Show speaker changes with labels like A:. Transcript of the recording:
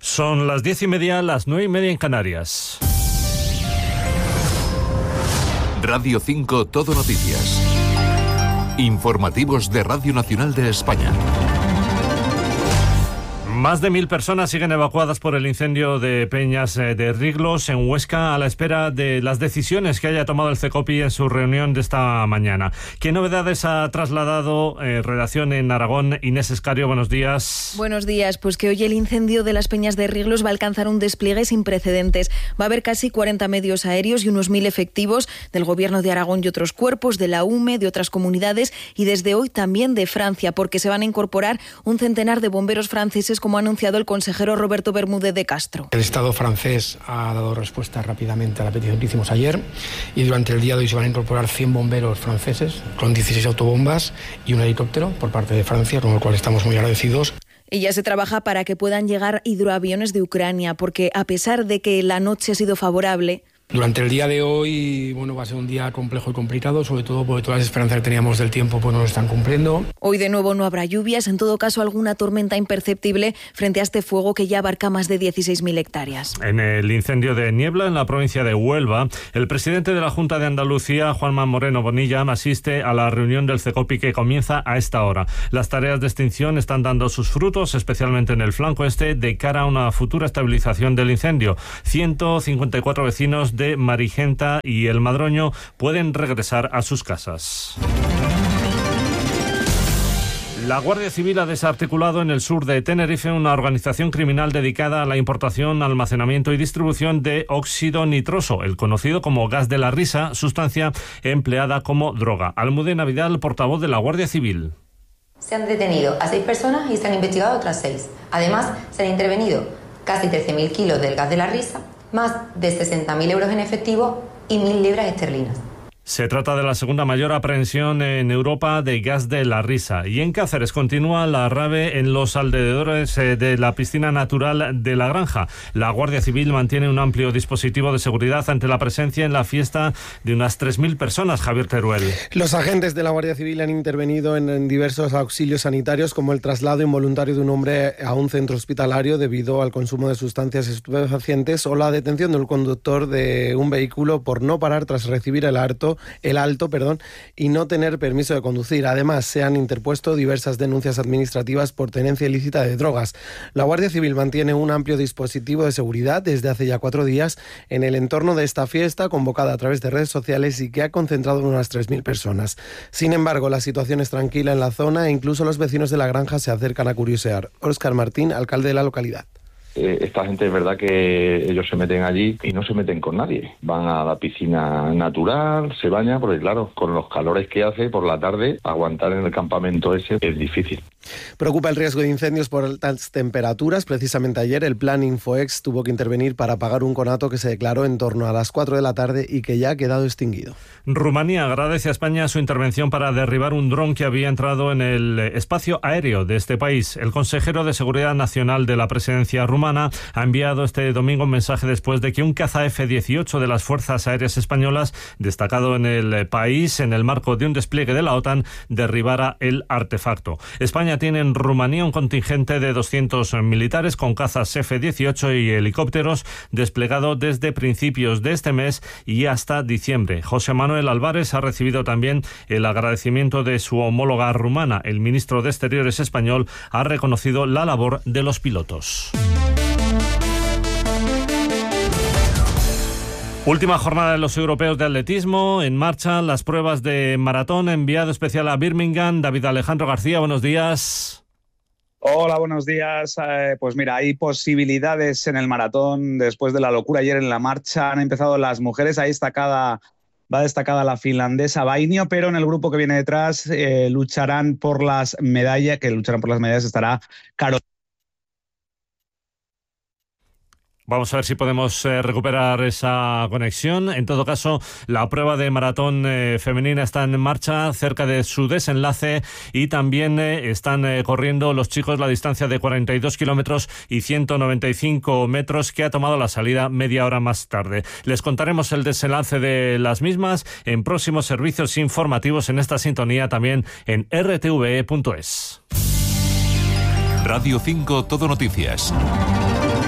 A: Son las 10:30, las 9:30 en Canarias.
B: Radio 5 Todo Noticias. Informativos de Radio Nacional de España.
A: Más de 1.000 personas siguen evacuadas por el incendio de Peñas de Riglos en Huesca a la espera de las decisiones que haya tomado el CECOPI en su reunión de esta mañana. ¿Qué novedades ha trasladado redacción en Aragón? Inés Escario, buenos días.
C: Buenos días. Pues que hoy el incendio de las Peñas de Riglos va a alcanzar un despliegue sin precedentes. Va a haber casi 40 medios aéreos y unos 1.000 efectivos del Gobierno de Aragón y otros cuerpos, de la UME, de otras comunidades y desde hoy también de Francia, porque se van a incorporar un centenar de bomberos franceses, como ha anunciado el consejero Roberto Bermúdez de Castro.
D: El Estado francés ha dado respuesta rápidamente a la petición que hicimos ayer y durante el día de hoy se van a incorporar 100 bomberos franceses con 16 autobombas y un helicóptero por parte de Francia, con lo cual estamos muy agradecidos.
C: Y ya se trabaja para que puedan llegar hidroaviones de Ucrania, porque a pesar de que la noche ha sido favorable,
D: durante el día de hoy, va a ser un día complejo y complicado, sobre todo porque todas las esperanzas que teníamos del tiempo no lo están cumpliendo.
C: Hoy de nuevo no habrá lluvias, en todo caso alguna tormenta imperceptible frente a este fuego que ya abarca más de 16.000 hectáreas.
A: En el incendio de Niebla, en la provincia de Huelva, el presidente de la Junta de Andalucía, Juanma Moreno Bonilla, asiste a la reunión del CECOPI que comienza a esta hora. Las tareas de extinción están dando sus frutos, especialmente en el flanco este, de cara a una futura estabilización del incendio. 154 vecinos de Marigenta y El Madroño pueden regresar a sus casas. La Guardia Civil ha desarticulado en el sur de Tenerife una organización criminal dedicada a la importación, almacenamiento y distribución de óxido nitroso, el conocido como gas de la risa, sustancia empleada como droga. Almudena Vidal, portavoz de la Guardia Civil.
E: Se han detenido a 6 personas y se han investigado otras 6. Además, se han intervenido casi 13.000 kilos del gas de la risa, más de 60.000 euros en efectivo y 1.000 libras esterlinas.
A: Se trata de la segunda mayor aprehensión en Europa de gas de la risa. Y en Cáceres continúa la rave en los alrededores de la piscina natural de La Granja. La Guardia Civil mantiene un amplio dispositivo de seguridad ante la presencia en la fiesta de unas 3.000 personas. Javier Teruel.
F: Los agentes de la Guardia Civil han intervenido en diversos auxilios sanitarios, como el traslado involuntario de un hombre a un centro hospitalario debido al consumo de sustancias estupefacientes o la detención del conductor de un vehículo por no parar tras recibir el alto y no tener permiso de conducir. Además, se han interpuesto diversas denuncias administrativas por tenencia ilícita de drogas. La Guardia Civil mantiene un amplio dispositivo de seguridad desde hace ya 4 días en el entorno de esta fiesta, convocada a través de redes sociales y que ha concentrado unas 3.000 personas. Sin embargo, la situación es tranquila en la zona e incluso los vecinos de La Granja se acercan a curiosear. Óscar Martín, alcalde de la localidad.
G: Esta gente es verdad que ellos se meten allí y no se meten con nadie. Van a la piscina natural, se bañan, porque claro, con los calores que hace por la tarde, aguantar en el campamento ese es difícil.
F: Preocupa el riesgo de incendios por altas temperaturas. Precisamente ayer el Plan Infoex tuvo que intervenir para apagar un conato que se declaró en torno a las 4 de la tarde y que ya ha quedado extinguido.
A: Rumanía agradece a España su intervención para derribar un dron que había entrado en el espacio aéreo de este país. El consejero de Seguridad Nacional de la presidencia rumana ha enviado este domingo un mensaje después de que un caza F-18 de las Fuerzas Aéreas Españolas, destacado en el país en el marco de un despliegue de la OTAN, derribara el artefacto. España tiene en Rumanía un contingente de 200 militares con cazas F-18 y helicópteros desplegado desde principios de este mes y hasta diciembre. José Manuel Álvarez ha recibido también el agradecimiento de su homóloga rumana. El ministro de Exteriores español ha reconocido la labor de los pilotos. Última jornada de los europeos de atletismo. En marcha las pruebas de maratón. Enviado especial a Birmingham, David Alejandro García, buenos días.
H: Hola, buenos días. Pues mira, hay posibilidades en el maratón. Después de la locura ayer en la marcha han empezado las mujeres. Va destacada la finlandesa Vainio, pero en el grupo que viene detrás lucharán por las medallas. Estará Carolina.
A: Vamos a ver si podemos recuperar esa conexión. En todo caso, la prueba de maratón femenina está en marcha cerca de su desenlace y también están corriendo los chicos la distancia de 42 kilómetros y 195 metros que ha tomado la salida media hora más tarde. Les contaremos el desenlace de las mismas en próximos servicios informativos en esta sintonía, también en rtve.es.
B: Radio 5 Todo Noticias.